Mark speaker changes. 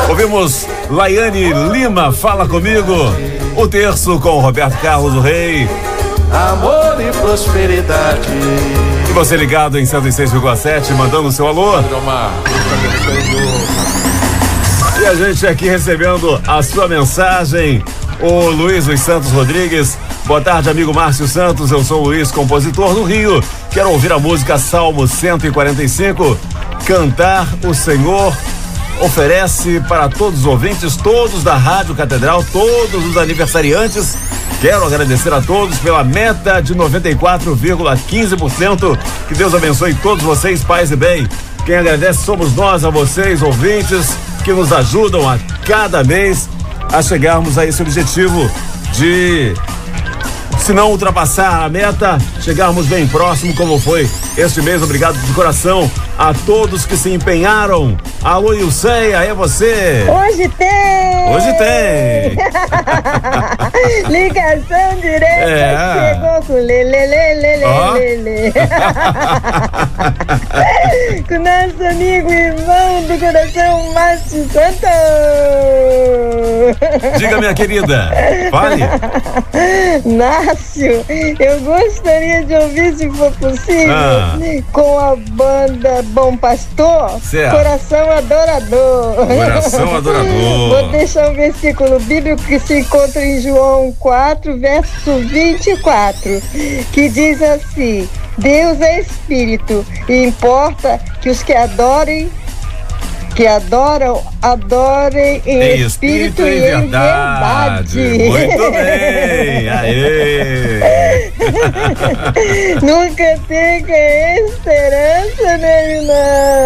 Speaker 1: Ouvimos Laiane Lima, Fala Comigo. O terço com Roberto Carlos do Rei.
Speaker 2: Amor e prosperidade.
Speaker 1: E você ligado em 106,7, mandando o seu alô. E a gente aqui recebendo a sua mensagem. O Luiz dos Santos Rodrigues. Boa tarde, amigo Márcio Santos. Eu sou o Luiz, compositor do Rio. Quero ouvir a música Salmo 145. Cantar o Senhor oferece para todos os ouvintes, todos da Rádio Catedral, todos os aniversariantes. Quero agradecer a todos pela meta de 94,15%. Que Deus abençoe todos vocês, paz e bem. Quem agradece somos nós, a vocês, ouvintes, que nos ajudam a cada mês a chegarmos a esse objetivo de, se não ultrapassar a meta, chegarmos bem próximo, como foi este mês. Obrigado de coração a todos que se empenharam. Alô, Ilceia, é você?
Speaker 3: Hoje tem!
Speaker 1: Hoje tem!
Speaker 3: Ligação direta, chegou com lelelelelele. Com nosso amigo e irmão do coração, Márcio Santos.
Speaker 1: Diga, minha querida, fale.
Speaker 3: Márcio, eu gostaria de ouvir, se for possível, com a banda Bom Pastor,
Speaker 1: certo.
Speaker 3: Coração Adorador.
Speaker 1: Coração Adorador.
Speaker 3: Vou deixar um versículo bíblico que se encontra em João 4, verso 24, que diz assim: Deus é Espírito e importa que os que adoram adorem em espírito e em verdade.
Speaker 1: Muito bem, aê!
Speaker 3: Nunca tenha esperança, né, não?